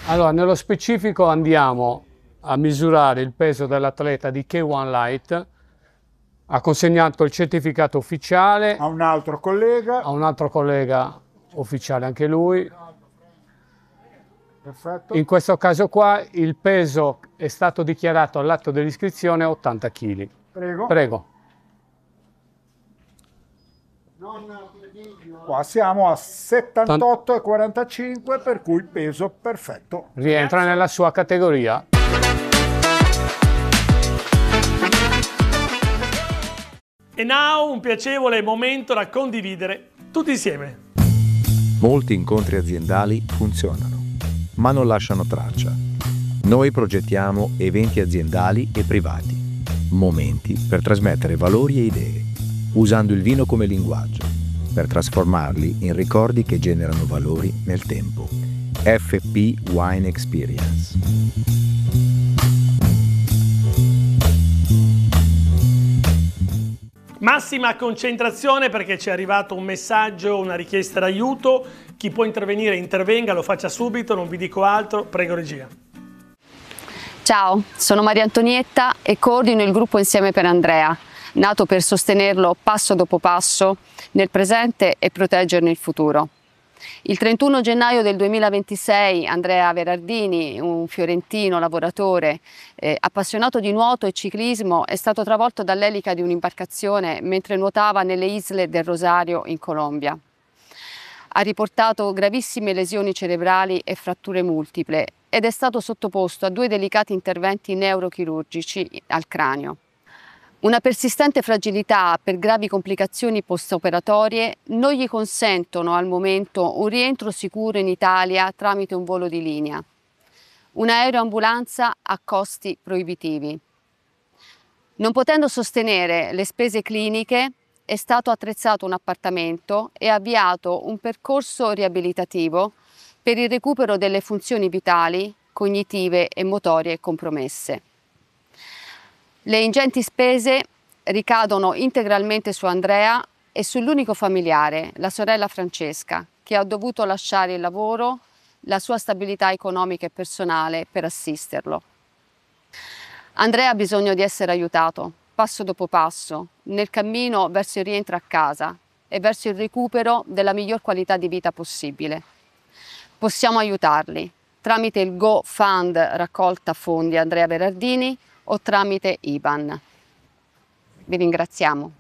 Allora, nello specifico andiamo a misurare il peso dell'atleta di K1 Light. Ha consegnato il certificato ufficiale A un altro collega. a un altro collega ufficiale anche lui. Perfetto. In questo caso qua il peso è stato dichiarato all'atto dell'iscrizione 80 kg. Prego. Prego. Qua siamo a 78,45, per cui peso perfetto. Rientra nella sua categoria. E now un piacevole momento da condividere tutti insieme. Molti incontri aziendali funzionano, ma non lasciano traccia. Noi progettiamo eventi aziendali e privati, momenti per trasmettere valori e idee, usando il vino come linguaggio, per trasformarli in ricordi che generano valori nel tempo. FP Wine Experience. Massima concentrazione perché ci è arrivato un messaggio, una richiesta d'aiuto. Chi può intervenire intervenga, lo faccia subito, non vi dico altro, prego regia. Ciao, sono Maria Antonietta e coordino il gruppo Insieme per Andrea, nato per sostenerlo passo dopo passo nel presente e proteggerne il futuro. Il 31 gennaio del 2026 Andrea Verardini, un fiorentino lavoratore appassionato di nuoto e ciclismo, è stato travolto dall'elica di un'imbarcazione mentre nuotava nelle isole del Rosario in Colombia. Ha riportato gravissime lesioni cerebrali e fratture multiple ed è stato sottoposto a 2 delicati interventi neurochirurgici al cranio. Una persistente fragilità per gravi complicazioni post-operatorie non gli consentono al momento un rientro sicuro in Italia tramite un volo di linea. Un'aeroambulanza a costi proibitivi. Non potendo sostenere le spese cliniche, è stato attrezzato un appartamento e avviato un percorso riabilitativo per il recupero delle funzioni vitali, cognitive e motorie compromesse. Le ingenti spese ricadono integralmente su Andrea e sull'unico familiare, la sorella Francesca, che ha dovuto lasciare il lavoro, la sua stabilità economica e personale per assisterlo. Andrea ha bisogno di essere aiutato, passo dopo passo, nel cammino verso il rientro a casa e verso il recupero della miglior qualità di vita possibile. Possiamo aiutarli tramite il GoFund raccolta fondi Andrea Verardini o tramite IBAN. Vi ringraziamo.